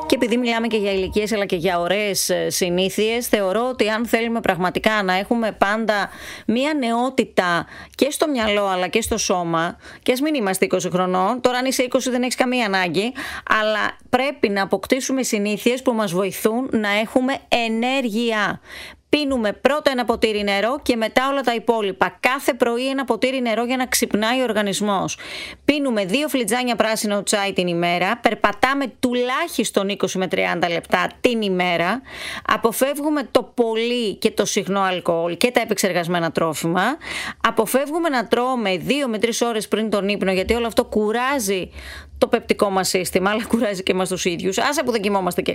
Και επειδή μιλάμε και για ηλικίες αλλά και για ωραίες συνήθειες, θεωρώ ότι αν θέλουμε πραγματικά να έχουμε πάντα μία νεότητα και στο μυαλό αλλά και στο σώμα, και ας μην είμαστε 20 χρονών, τώρα αν είσαι 20 δεν έχεις καμία ανάγκη, αλλά πρέπει να αποκτήσουμε συνήθειες που μας βοηθούν να έχουμε ενέργεια. Πίνουμε πρώτα ένα ποτήρι νερό και μετά όλα τα υπόλοιπα. Κάθε πρωί ένα ποτήρι νερό για να ξυπνάει ο οργανισμός. Πίνουμε 2 φλιτζάνια πράσινο τσάι την ημέρα. Περπατάμε τουλάχιστον 20 με 30 λεπτά την ημέρα. Αποφεύγουμε το πολύ και το συχνό αλκοόλ και τα επεξεργασμένα τρόφιμα. Αποφεύγουμε να τρώμε 2 με 3 ώρες πριν τον ύπνο, γιατί όλο αυτό κουράζει το πεπτικό μας σύστημα, αλλά κουράζει και εμάς τους ίδιους. Άσε που δεν κοιμόμαστε και